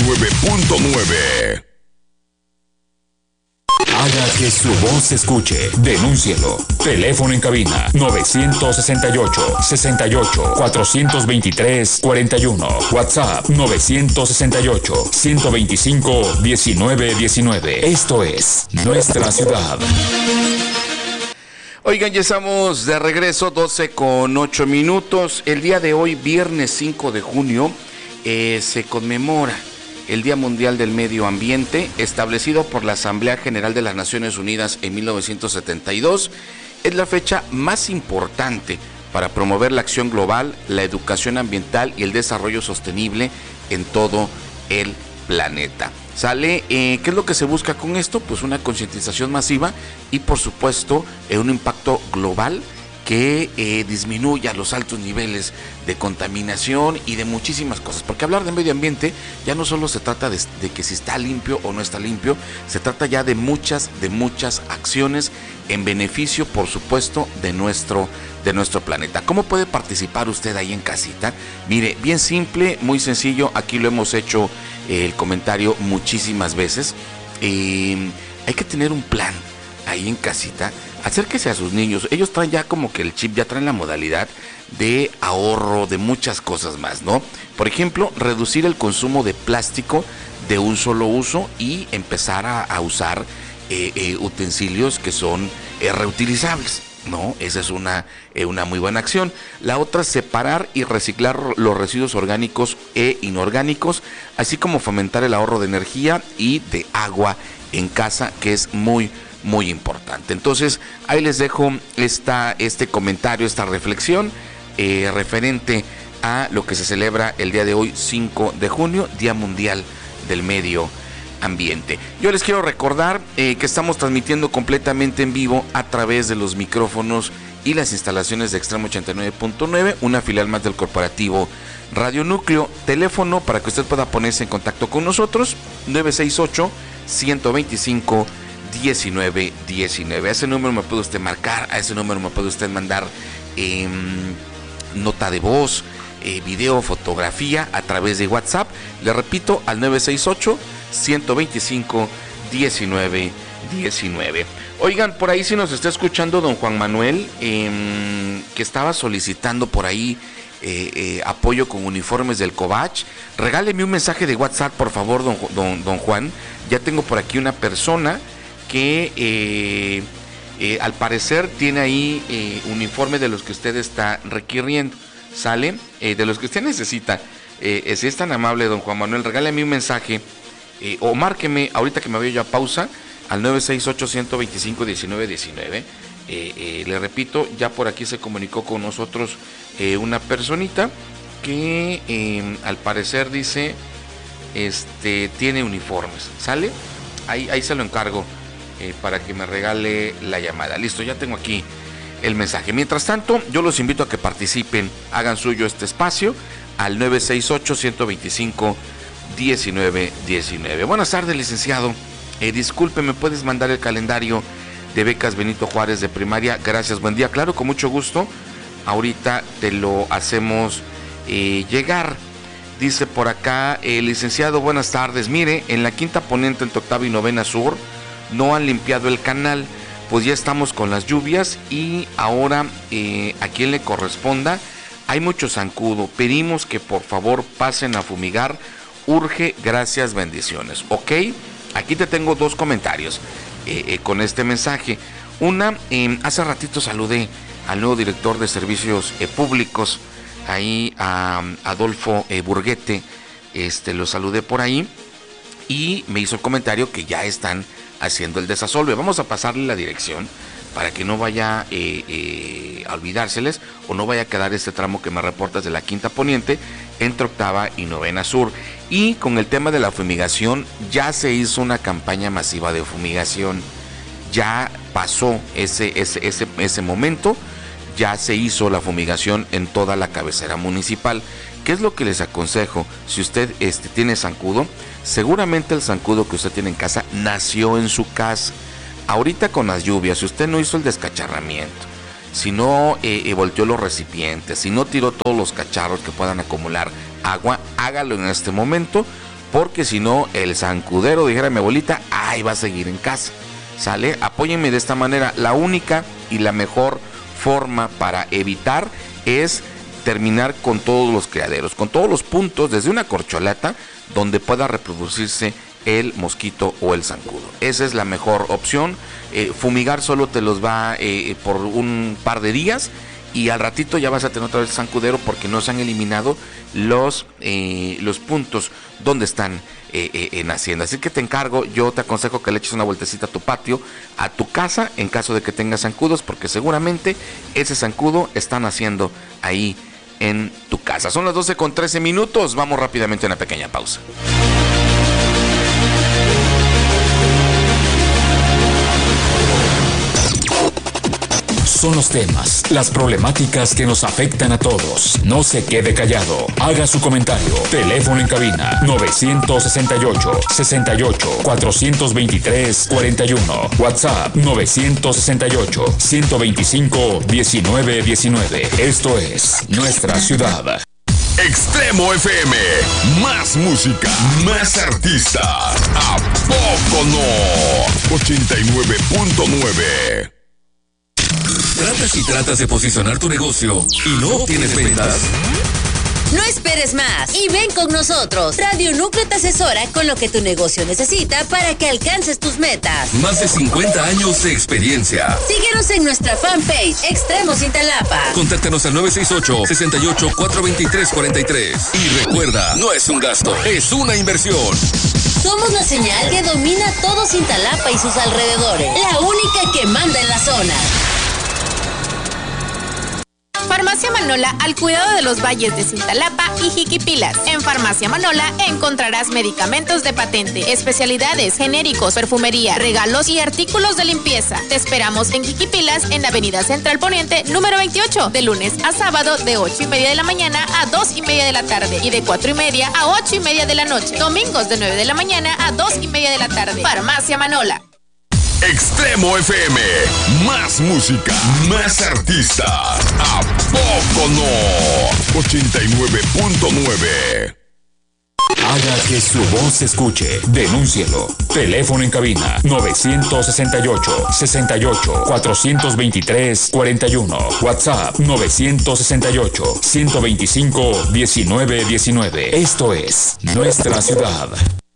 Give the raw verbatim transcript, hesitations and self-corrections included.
nueve punto nueve. Haga que su voz se escuche. Denúncielo. Teléfono en cabina nueve seis ocho, seis ocho, cuatro dos tres, cuatro uno. WhatsApp nueve seis ocho, uno dos cinco, uno nueve uno nueve. Esto es Nuestra Ciudad. Oigan, ya estamos de regreso, doce con ocho minutos. El día de hoy, viernes cinco de junio, eh, se conmemora el Día Mundial del Medio Ambiente, establecido por la Asamblea General de las Naciones Unidas en mil novecientos setenta y dos. Es la fecha más importante para promover la acción global, la educación ambiental y el desarrollo sostenible en todo el planeta. ¿Sale? Eh, ¿Qué es lo que se busca con esto? Pues una concientización masiva y, por supuesto, eh, un impacto global que eh, disminuya los altos niveles de contaminación y de muchísimas cosas, porque hablar de medio ambiente ya no solo se trata de, de que si está limpio o no está limpio, se trata ya de muchas, de muchas acciones en beneficio, por supuesto, de nuestro, de nuestro planeta. ¿Cómo puede participar usted ahí en casita? Mire, bien simple, muy sencillo, aquí lo hemos hecho eh, el comentario muchísimas veces. Eh, hay que tener un plan ahí en casita. Acérquese a sus niños, ellos traen ya como que el chip, ya traen la modalidad de ahorro, de muchas cosas más, ¿no? Por ejemplo, reducir el consumo de plástico de un solo uso y empezar a, a usar eh, eh, utensilios que son eh, reutilizables, ¿no? Esa es una, eh, una muy buena acción. La otra, separar y reciclar los residuos orgánicos e inorgánicos, así como fomentar el ahorro de energía y de agua en casa, que es muy muy importante. Entonces, ahí les dejo esta, este comentario, esta reflexión eh, referente a lo que se celebra el día de hoy, cinco de junio, Día Mundial del Medio Ambiente. Yo les quiero recordar eh, que estamos transmitiendo completamente en vivo a través de los micrófonos y las instalaciones de Extremo ochenta y nueve punto nueve, una filial más del corporativo Radio Núcleo. Teléfono para que usted pueda ponerse en contacto con nosotros, nueve seis ocho, uno dos cinco, diecinueve diecinueve. A ese número me puede usted marcar, a ese número me puede usted mandar eh, nota de voz, eh, video, fotografía a través de WhatsApp. Le repito, al nueve seis ocho, uno dos cinco, diecinueve diecinueve. Oigan, por ahí si nos está escuchando don Juan Manuel, eh, que estaba solicitando por ahí eh, eh, apoyo con uniformes del Covach, regáleme un mensaje de WhatsApp, por favor, don, don, don Juan. Ya tengo por aquí una persona que eh, eh, al parecer tiene ahí eh, uniforme de los que usted está requiriendo, ¿sale? Eh, de los que usted necesita. Eh, si es tan amable, don Juan Manuel, regáleme un mensaje eh, o márqueme ahorita que me voy yo a pausa al nueve seis ocho, uno dos cinco, diecinueve diecinueve. Eh, eh, le repito, ya por aquí se comunicó con nosotros eh, una personita que eh, al parecer dice este tiene uniformes, ¿sale? Ahí, ahí se lo encargo. Eh, para que me regale la llamada. Listo, ya tengo aquí el mensaje. Mientras tanto, yo los invito a que participen, hagan suyo este espacio al nueve seis ocho, uno dos cinco, diecinueve diecinueve. Buenas tardes, licenciado. Eh, disculpe, ¿me puedes mandar el calendario de becas Benito Juárez de primaria? Gracias, buen día. Claro, con mucho gusto. Ahorita te lo hacemos eh, llegar. Dice por acá, eh, licenciado, buenas tardes. Mire, en la quinta poniente entre octava y novena sur no han limpiado el canal, pues ya estamos con las lluvias y ahora eh, a quien le corresponda hay mucho zancudo. Pedimos que por favor pasen a fumigar. Urge, gracias, bendiciones. Ok, aquí te tengo dos comentarios eh, eh, con este mensaje. Una, eh, hace ratito saludé al nuevo director de servicios eh, públicos, ahí a Adolfo eh, Burguete, este, lo saludé por ahí y me hizo el comentario que ya están haciendo el desasolve. Vamos a pasarle la dirección para que no vaya eh, eh, a olvidárseles o no vaya a quedar este tramo que me reportas de la quinta poniente entre octava y novena sur. Y con el tema de la fumigación, ya se hizo una campaña masiva de fumigación, ya pasó ese, ese, ese, ese momento, ya se hizo la fumigación en toda la cabecera municipal. ¿Qué es lo que les aconsejo? Si usted este, tiene zancudo, seguramente el zancudo que usted tiene en casa nació en su casa. Ahorita con las lluvias, si usted no hizo el descacharramiento, si no eh, eh, volteó los recipientes, si no tiró todos los cacharros que puedan acumular agua, hágalo en este momento, porque si no, el zancudero, dijera mi abuelita, ahí va a seguir en casa. ¿Sale? Apóyenme de esta manera. La única y la mejor forma para evitar es terminar con todos los criaderos, con todos los puntos, desde una corcholata, donde pueda reproducirse el mosquito o el zancudo. Esa es la mejor opción. Eh, fumigar solo te los va eh, por un par de días, y al ratito ya vas a tener otra vez el zancudero, porque no se han eliminado los, eh, los puntos donde están eh, eh, naciendo. Así que te encargo, yo te aconsejo que le eches una vueltecita a tu patio, a tu casa, en caso de que tengas zancudos, porque seguramente ese zancudo está naciendo ahí en tu casa. Son las doce con trece minutos, vamos rápidamente a una pequeña pausa. Son los temas, las problemáticas que nos afectan a todos. No se quede callado. Haga su comentario. Teléfono en cabina novecientos sesenta y ocho, sesenta y ocho, cuatrocientos veintitrés, cuarenta y uno. WhatsApp novecientos sesenta y ocho, ciento veinticinco, diecinueve diecinueve. Esto es Nuestra Ciudad. Extremo F M, más música, más artistas. ¿A poco no? ochenta y nueve punto nueve. ¿Tratas y tratas de posicionar tu negocio y no obtienes ventas? No esperes más y ven con nosotros. Radio Núcleo te asesora con lo que tu negocio necesita para que alcances tus metas. Más de cincuenta años de experiencia. Síguenos en nuestra fanpage Extremos Cintalapa. Contáctanos al nueve seis ocho, seis ocho, cuatro dos tres, cuatro tres. Y recuerda, no es un gasto, es una inversión. Somos la señal que domina todo Cintalapa y sus alrededores. La única que manda en la zona. Farmacia Manola, al cuidado de los valles de Cintalapa y Jiquipilas. En Farmacia Manola encontrarás medicamentos de patente, especialidades, genéricos, perfumería, regalos y artículos de limpieza. Te esperamos en Jiquipilas, en Avenida Central Poniente, número veintiocho, de lunes a sábado, de ocho y media de la mañana a dos y media de la tarde y de cuatro y media a ocho y media de la noche. Domingos de nueve de la mañana a dos y media de la tarde. Farmacia Manola. Extremo F M, más música, más artistas. ¿A poco no? ochenta y nueve punto nueve. Haga que su voz se escuche. Denúncielo. Teléfono en cabina novecientos sesenta y ocho, sesenta y ocho, cuatrocientos veintitrés, cuarenta y uno. WhatsApp novecientos sesenta y ocho, ciento veinticinco, diecinueve diecinueve. Esto es Nuestra Ciudad.